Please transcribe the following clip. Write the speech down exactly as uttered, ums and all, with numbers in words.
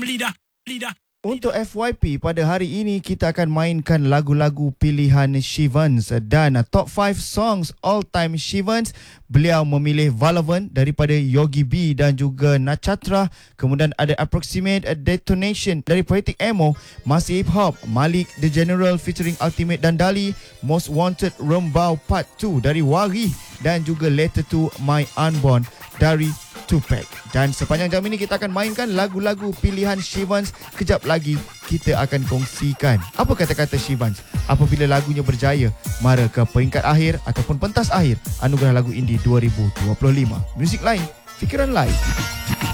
macam lidah, lidah. Untuk F Y P pada hari ini kita akan mainkan lagu-lagu pilihan Shivans dan top lima songs all time Shivans. Beliau memilih Valavan daripada Yogi B dan juga Nachatra. Kemudian ada Approximate Detonation dari Poetic Emo, masih hip hop Malik The General featuring Ultimate dan Dali, Most Wanted Rembau Part two dari Wari dan juga Letter to My Unborn dari Tupac. Dan sepanjang jam ini kita akan mainkan lagu-lagu pilihan Shivans. Kejap lagi kita akan kongsikan apa kata-kata Shivans apabila lagunya berjaya mara ke peringkat akhir ataupun pentas akhir Anugerah Lagu Indie dua ribu dua puluh lima. Muzik lain, fikiran lain.